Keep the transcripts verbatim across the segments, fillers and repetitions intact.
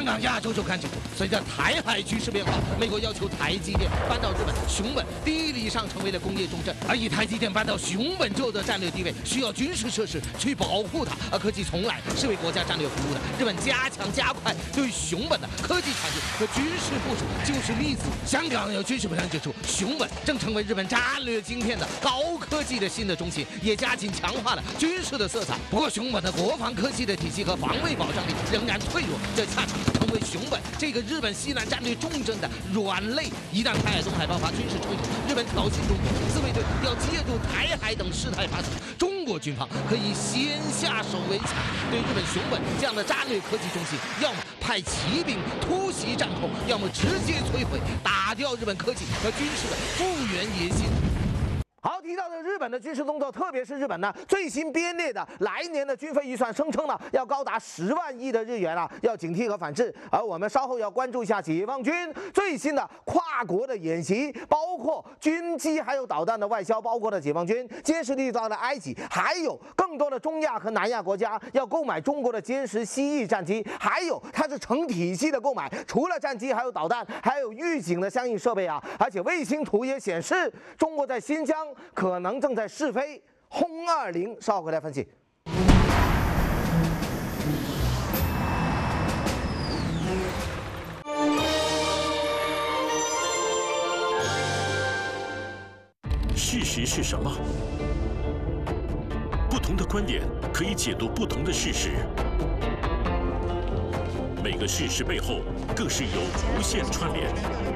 港亚洲周刊指出，随着台海局势变化，美国要求台积电搬到日本熊本，地理上成为了工业重镇。而以台积电搬到熊本之后的战略地位，需要军事设施去保护它。而科技从来是为国家战略服务的，日本加强加快对熊本的科技产业和军事部署就是例子。香港有军事部长指出，熊本正成为日本战略晶片的高科技的新的中心，也加紧强化了军事的色彩。不过，熊本的国防科技的体系和防卫保障力仍然脆弱，这恰恰成为熊本这个日本西南战略重镇的软肋。一旦台海东海爆发军事冲突，日本挑衅中国，自卫队要介入台海等事态发生，中国军方可以先下手为强，对日本熊本这样的战略科技中心，要么派骑兵突袭战后，要么直接摧毁，打掉日本科技和军事的复原野心。好，提到的日本的军事动作，特别是日本呢最新编列的来年的军费预算，声称呢要高达十万亿的日元啊，要警惕和反制。而我们稍后要关注一下解放军最新的跨国的演习，包括军机还有导弹的外销，包括了解放军歼十力造的埃及，还有更多的中亚和南亚国家要购买中国的歼十蜥蜴战机，还有它是成体系的购买，除了战机还有导弹，还有预警的相应设备啊，而且卫星图也显示中国在新疆可能正在试飞轰二零，稍后回来分析。 事实是什么？不同的观点可以解读不同的事实，每个事实背后更是有无限串联。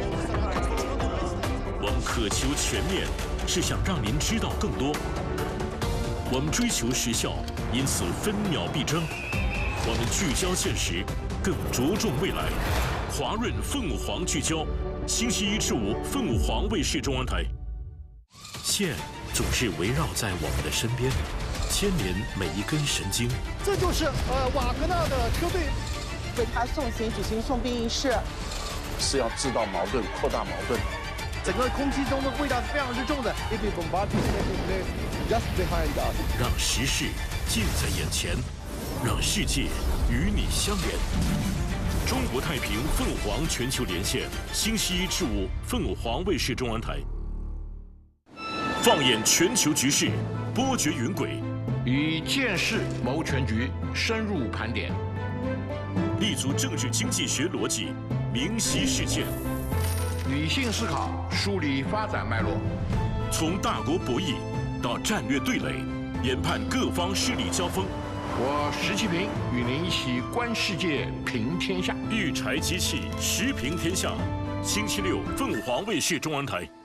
我们渴求全面，是想让您知道更多。我们追求时效，因此分秒必争。我们聚焦现实，更着重未来。华润凤凰聚焦，星期一至五，凤凰卫视中央台。线总是围绕在我们的身边，牵连每一根神经。 这就是呃瓦格纳的车队为他送行举行送殡仪式， 是要制造矛盾，扩大矛盾。 整个空气中的味道是非常之重的。 让时事近在眼前，让世界与你相连。中国太平凤凰全球连线，星期一至五，凤凰卫视中央台。放眼全球局势，波谲云轨， 以见识谋全局，深入盘点， 立足政治经济学逻辑，明晰事件。 理性思考，梳理发展脉络， 从大国博弈到战略对垒，研判各方势力交锋。 我石其平与您一起观世界，评天下。 育才机器，时评天下。星期六，凤凰卫视中央台。